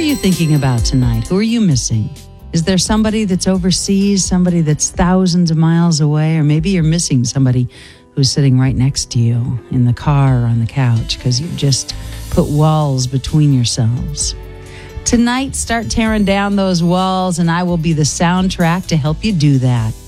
you thinking about tonight? Who are you missing? Is there somebody that's overseas, somebody that's thousands of miles away, or maybe you're missing somebody who's sitting right next to you in the car or on the couch because you've just put walls between yourselves. Tonight, start tearing down those walls, and I will be the soundtrack to help you do that.